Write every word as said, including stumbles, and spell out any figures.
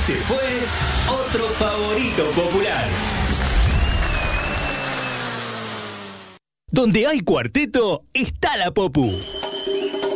Este fue otro favorito popular. Donde hay cuarteto, está la Popu.